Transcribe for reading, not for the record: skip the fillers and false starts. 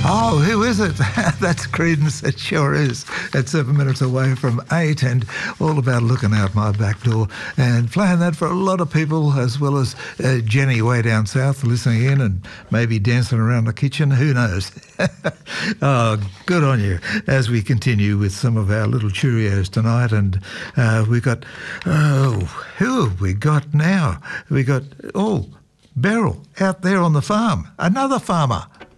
Oh, who is it? That's Credence. It sure is. It's 7 minutes away from 8 and all about looking out my back door and playing that for a lot of people, as well as Jenny way down south listening in and maybe dancing around the kitchen. Who knows? Oh, good on you. As we continue with some of our little Cheerios tonight, and we got, who have we got now? We got, Beryl out there on the farm. Another farmer.